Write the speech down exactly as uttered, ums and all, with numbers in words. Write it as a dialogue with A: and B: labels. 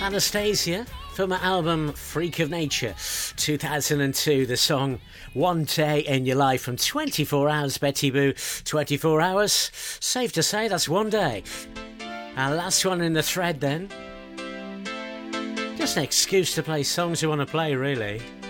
A: Anastasia from her album Freak of Nature two thousand two, the song One Day in Your Life from twenty-four hours, Betty Boo. twenty-four hours, safe to say that's one day. Our last one in the thread then, just an excuse to play songs we want to play, really.